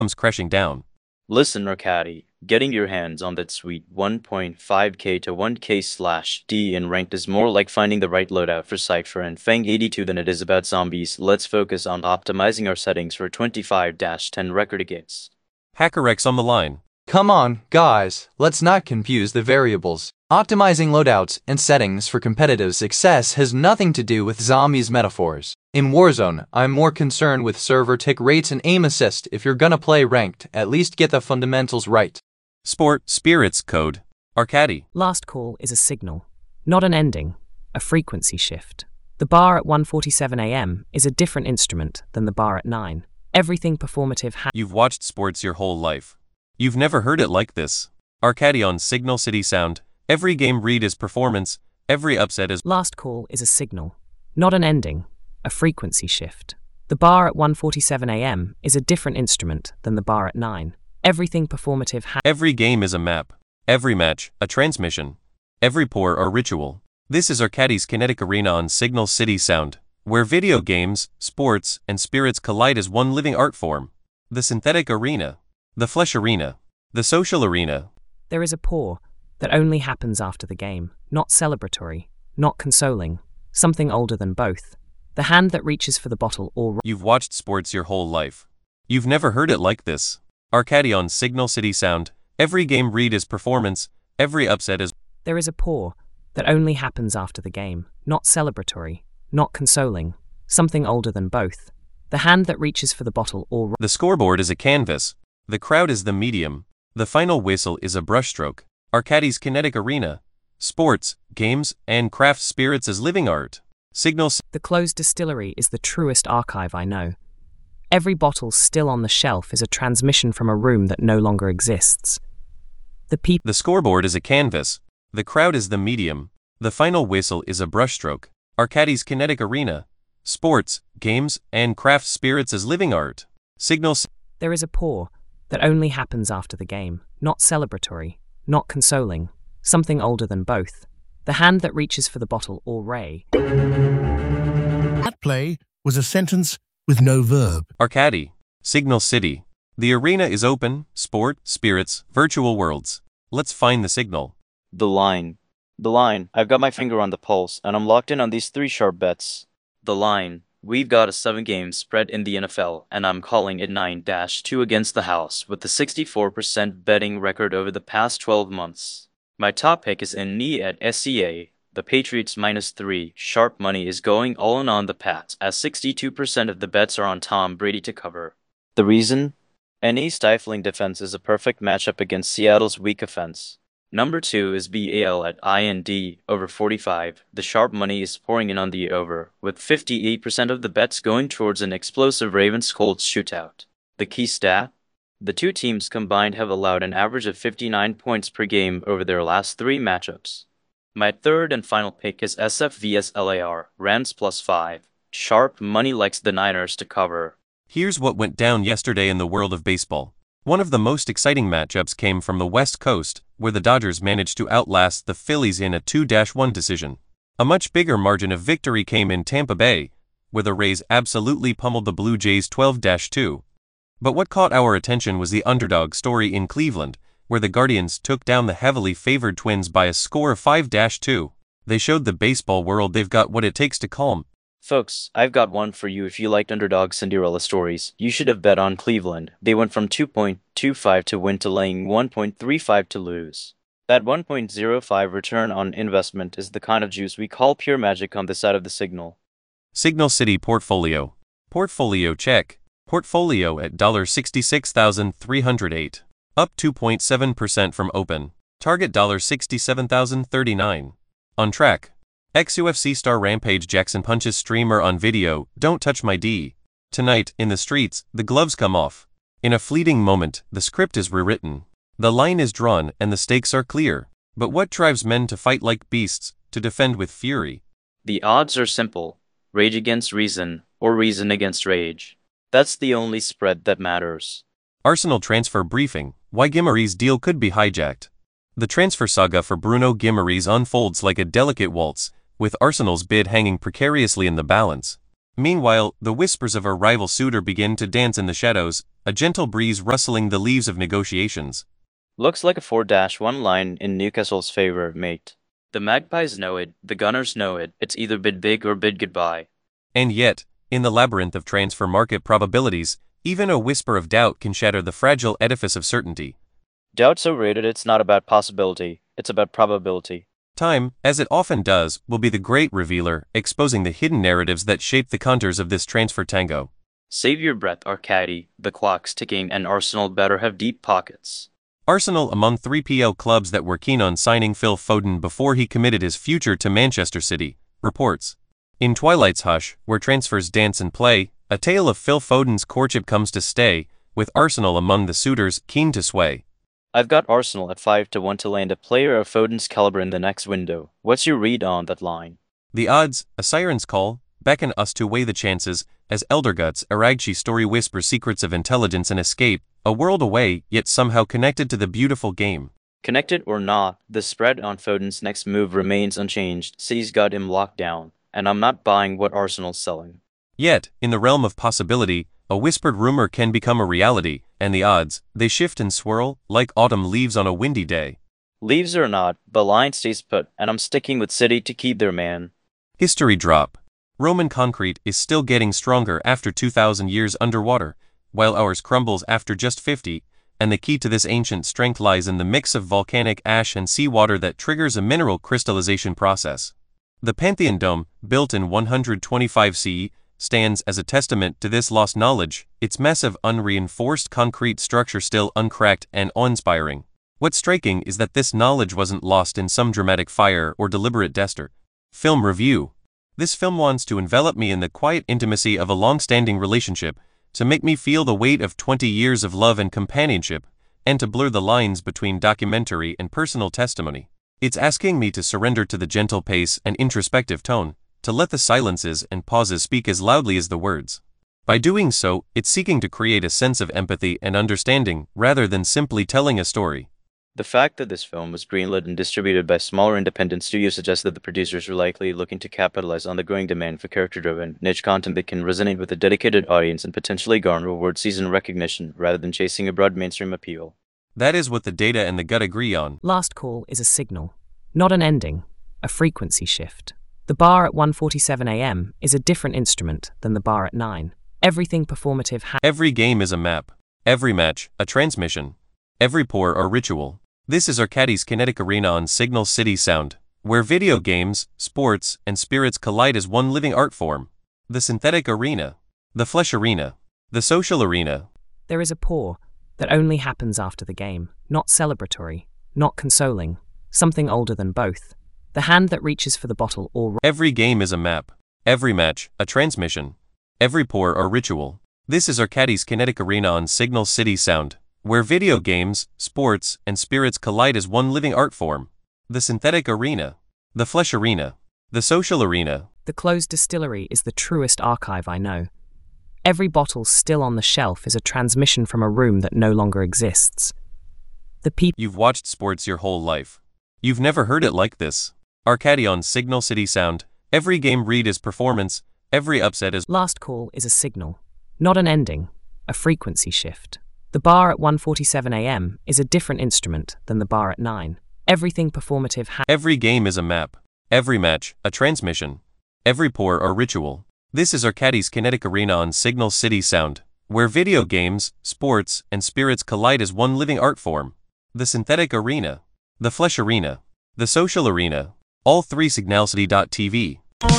comes crashing down. Listen, Arcadi, getting your hands on that sweet 1.5k to 1k/D in ranked is more like finding the right loadout for Cypher and Fang 82 than it is about zombies. Let's focus on optimizing our settings for 25-10 record against. HackerX on the line. Come on, guys, let's not confuse the variables. Optimizing loadouts and settings for competitive success has nothing to do with zombies metaphors. In Warzone, I'm more concerned with server tick rates and aim assist. If you're gonna play ranked, at least get the fundamentals right. Sport, spirits, code. Arcadi. Last call is a signal, not an ending, a frequency shift. The bar at 1:47 AM is a different instrument than the bar at 9. Everything performative You've watched sports your whole life. You've never heard it like this. Arcadi on Signal City Sound. Every game read is performance, every upset is. Last call is a signal, not an ending, a frequency shift. The bar at 1:47 AM is a different instrument than the bar at 9. Everything performative Every game is a map. Every match, a transmission. Every pour or ritual. This is Arcadi's Kinetic Arena on Signal City Sound, where video games, sports, and spirits collide as one living art form. The synthetic arena. The flesh arena. The social arena. There is a pour that only happens after the game, not celebratory, not consoling, something older than both. The hand that reaches for the bottle or... You've watched sports your whole life. You've never heard it like this. Arcadi on Signal City Sound. Every game read is performance, every upset is... There is a pour that only happens after the game, not celebratory, not consoling, something older than both. The hand that reaches for the bottle or... The scoreboard is a canvas. The crowd is the medium. The final whistle is a brushstroke. Arcadi's Kinetic Arena. Sports, games, and craft spirits as living art. Signal. The closed distillery is the truest archive I know. Every bottle still on the shelf is a transmission from a room that no longer exists. The scoreboard is a canvas. The crowd is the medium. The final whistle is a brushstroke. Arcadi's Kinetic Arena. Sports, games, and craft spirits as living art. Signal. There is a pour that only happens after the game, not celebratory, not consoling, something older than both. The hand that reaches for the bottle or ray. That play was a sentence with no verb. Arcadi. Signal City. The arena is open, sport, spirits, virtual worlds. Let's find the signal. The line. I've got my finger on the pulse, and I'm locked in on these 3 sharp bets. The line. We've got a 7-game spread in the NFL, and I'm calling it 9-2 against the house, with a 64% betting record over the past 12 months. My top pick is in knee at SCA. The Patriots -3. Sharp money is going all in on the Pats, as 62% of the bets are on Tom Brady to cover. The reason? Any stifling defense is a perfect matchup against Seattle's weak offense. Number 2 is BAL at IND, over 45. The sharp money is pouring in on the over, with 58% of the bets going towards an explosive Ravens-Colts shootout. The key stat? The 2 teams combined have allowed an average of 59 points per game over their last 3 matchups. My third and final pick is SF vs LAR, Rams +5. Sharp money likes the Niners to cover. Here's what went down yesterday in the world of baseball. One of the most exciting matchups came from the West Coast, where the Dodgers managed to outlast the Phillies in a 2-1 decision. A much bigger margin of victory came in Tampa Bay, where the Rays absolutely pummeled the Blue Jays 12-2. But what caught our attention was the underdog story in Cleveland, where the Guardians took down the heavily favored Twins by a score of 5-2. They showed the baseball world they've got what it takes to calm. Folks, I've got one for you. If you liked underdog Cinderella stories, you should have bet on Cleveland. They went from 2.25 to win to laying 1.35 to lose. That 1.05 return on investment is the kind of juice we call pure magic on this side of the signal. Signal City Portfolio. Portfolio check. Portfolio at $66,308. Up 2.7% from open. Target $67,039. On track. Ex-UFC star Rampage Jackson punches streamer on video, "Don't touch my D." Tonight, in the streets, the gloves come off. In a fleeting moment, the script is rewritten. The line is drawn and the stakes are clear. But what drives men to fight like beasts, to defend with fury? The odds are simple. Rage against reason, or reason against rage. That's the only spread that matters. Arsenal transfer briefing. Why Guimarães deal could be hijacked. The transfer saga for Bruno Guimarães unfolds like a delicate waltz, with Arsenal's bid hanging precariously in the balance. Meanwhile, the whispers of our rival suitor begin to dance in the shadows, a gentle breeze rustling the leaves of negotiations. Looks like a 4-1 line in Newcastle's favor, mate. The Magpies know it, the Gunners know it, it's either bid big or bid goodbye. And yet, in the labyrinth of transfer market probabilities, even a whisper of doubt can shatter the fragile edifice of certainty. Doubt so rated it's not about possibility, it's about probability. Time, as it often does, will be the great revealer, exposing the hidden narratives that shape the contours of this transfer tango. Save your breath, Arcady, the clock's ticking and Arsenal better have deep pockets. Arsenal among 3PL clubs that were keen on signing Phil Foden before he committed his future to Manchester City, reports. In Twilight's hush, where transfers dance and play, a tale of Phil Foden's courtship comes to stay, with Arsenal among the suitors keen to sway. I've got Arsenal at 5-1 to land a player of Foden's caliber in the next window. What's your read on that line? The odds, a siren's call, beckon us to weigh the chances, as Elderguts' Aragchi story whispers secrets of intelligence and escape, a world away, yet somehow connected to the beautiful game. Connected or not, the spread on Foden's next move remains unchanged. City's got him locked down, and I'm not buying what Arsenal's selling. Yet, in the realm of possibility, a whispered rumor can become a reality, and the odds, they shift and swirl, like autumn leaves on a windy day. Leaves or not, the line stays put, and I'm sticking with City to keep their man. History drop. Roman concrete is still getting stronger after 2,000 years underwater, while ours crumbles after just 50, and the key to this ancient strength lies in the mix of volcanic ash and seawater that triggers a mineral crystallization process. The Pantheon Dome, built in 125 CE, stands as a testament to this lost knowledge, its massive unreinforced concrete structure still uncracked and awe-inspiring. What's striking is that this knowledge wasn't lost in some dramatic fire or deliberate desert. Film review. This film wants to envelop me in the quiet intimacy of a long-standing relationship, to make me feel the weight of 20 years of love and companionship, and to blur the lines between documentary and personal testimony. It's asking me to surrender to the gentle pace and introspective tone, to let the silences and pauses speak as loudly as the words. By doing so, it's seeking to create a sense of empathy and understanding, rather than simply telling a story. The fact that this film was greenlit and distributed by smaller independent studios suggests that the producers are likely looking to capitalize on the growing demand for character-driven, niche content that can resonate with a dedicated audience and potentially garner award-season recognition rather than chasing a broad mainstream appeal. That is what the data and the gut agree on. Last call is a signal, not an ending, a frequency shift. The bar at 1:47 a.m. is a different instrument than the bar at 9. Everything performative Every game is a map. Every match, a transmission. Every pour, a ritual. This is Arcadie's Kinetic Arena on Signal City Sound, where video games, sports, and spirits collide as one living art form. The synthetic arena. The flesh arena. The social arena. There is a pour that only happens after the game, not celebratory, not consoling, something older than both. The hand that reaches for the bottle or... Every game is a map. Every match, a transmission. Every pour, a ritual. This is Arcadie's Kinetic Arena on Signal City Sound, where video games, sports, and spirits collide as one living art form. The synthetic arena. The flesh arena. The social arena. The closed distillery is the truest archive I know. Every bottle still on the shelf is a transmission from a room that no longer exists. The people... You've watched sports your whole life. You've never heard it like this. Arcadie on Signal City Sound. Every game read is performance. Every upset is... Last call is a signal, not an ending, a frequency shift. The bar at 1:47 a.m. is a different instrument than the bar at 9. Everything performative Every game is a map. Every match, a transmission. Every pour, a ritual. This is Arcadie's Kinetic Arena on Signal City Sound, where video games, sports, and spirits collide as one living art form. The synthetic arena. The flesh arena. The social arena. All three signalcity.tv.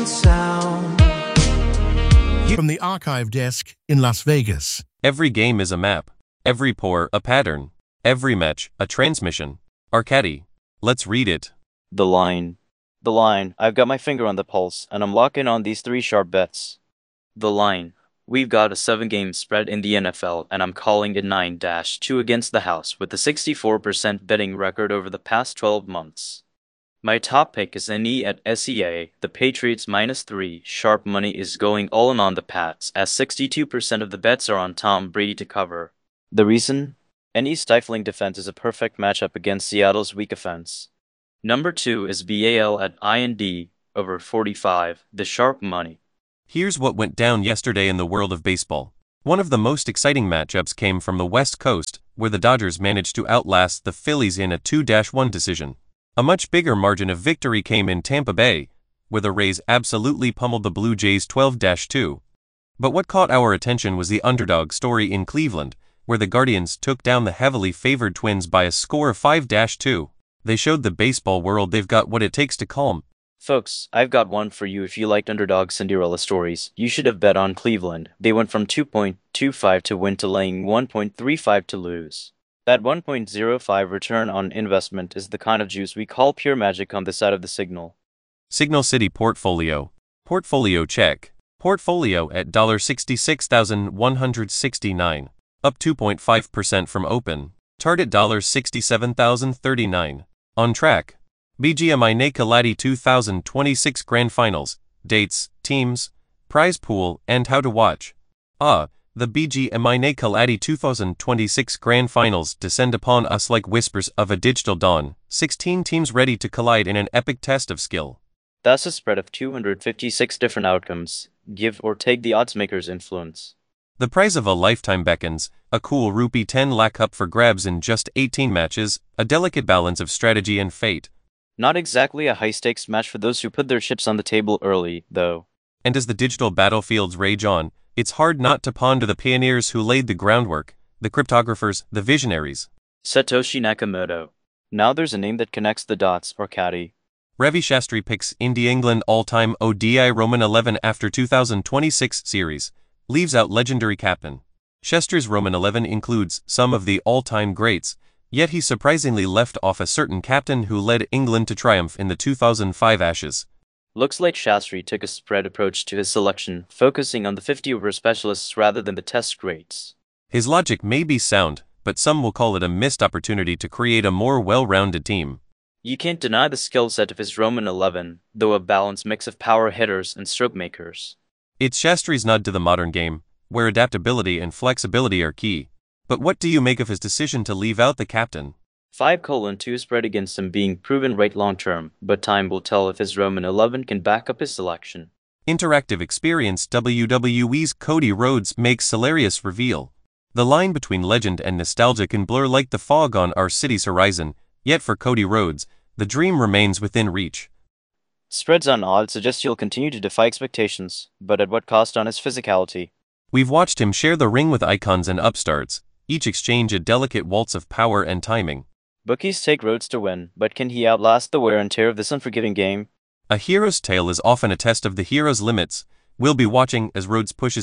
From the archive desk in Las Vegas. Every game is a map. Every pour, a pattern. Every match, a transmission. Arcadie. Let's read it. The line. The line. I've got my finger on the pulse, and I'm locking on these 3 sharp bets. The line. We've got a 7-game spread in the NFL, and I'm calling it 9-2 against the house with a 64% betting record over the past 12 months. My top pick is NE at SEA. The Patriots -3 sharp money is going all in on the Pats, as 62% of the bets are on Tom Brady to cover. The reason? NE's stifling defense is a perfect matchup against Seattle's weak offense. Number 2 is BAL at IND over 45, the sharp money. Here's what went down yesterday in the world of baseball. One of the most exciting matchups came from the West Coast, where the Dodgers managed to outlast the Phillies in a 2-1 decision. A much bigger margin of victory came in Tampa Bay, where the Rays absolutely pummeled the Blue Jays 12-2. But what caught our attention was the underdog story in Cleveland, where the Guardians took down the heavily favored Twins by a score of 5-2. They showed the baseball world they've got what it takes to calm. Folks, I've got one for you. If you liked underdog Cinderella stories, you should have bet on Cleveland. They went from 2.25 to win to laying 1.35 to lose. That 1.05 return on investment is the kind of juice we call pure magic on this side of the signal. Signal City Portfolio. Portfolio check. Portfolio at $66,169. Up 2.5% from open. Target $67,039. On track. BGMI Kaladi 2026 Grand Finals. Dates, teams, prize pool, and how to watch. The BGMI Kaladi 2026 Grand Finals descend upon us like whispers of a digital dawn. 16 teams ready to collide in an epic test of skill. That's a spread of 256 different outcomes. Give or take the oddsmaker's influence. The prize of a lifetime beckons, a cool rupee 10 lakh up for grabs in just 18 matches, a delicate balance of strategy and fate. Not exactly a high-stakes match for those who put their chips on the table early, though. And as the digital battlefields rage on, it's hard not to ponder the pioneers who laid the groundwork, the cryptographers, the visionaries. Satoshi Nakamoto. Now there's a name that connects the dots, or Caddy. Ravi Shastri picks India England all-time ODI Roman 11 after 2026 series, leaves out legendary captain. Shastri's Roman 11 includes some of the all-time greats, yet he surprisingly left off a certain captain who led England to triumph in the 2005 Ashes. Looks like Shastri took a spread approach to his selection, focusing on the 50-over specialists rather than the test greats. His logic may be sound, but some will call it a missed opportunity to create a more well-rounded team. You can't deny the skill set of his Roman 11, though a balanced mix of power hitters and stroke makers. It's Shastri's nod to the modern game, where adaptability and flexibility are key. But what do you make of his decision to leave out the captain? 5:2 spread against him being proven right long-term, but time will tell if his Roman 11 can back up his selection. Interactive experience. WWE's Cody Rhodes makes hilarious reveal. The line between legend and nostalgia can blur like the fog on our city's horizon, yet for Cody Rhodes, the dream remains within reach. Spreads on odds suggest he'll continue to defy expectations, but at what cost on his physicality? We've watched him share the ring with icons and upstarts, each exchange a delicate waltz of power and timing. Bookies take Rhodes to win, but can he outlast the wear and tear of this unforgiving game? A hero's tale is often a test of the hero's limits. We'll be watching as Rhodes pushes